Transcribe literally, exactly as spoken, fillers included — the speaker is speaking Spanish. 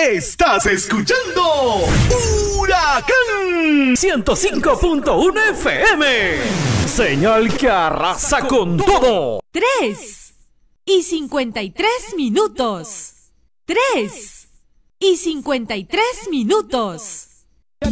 Estás escuchando Huracán ciento cinco punto uno F M. Señal que arrasa con todo. Tres y cincuenta y tres minutos. Tres y cincuenta y tres minutos.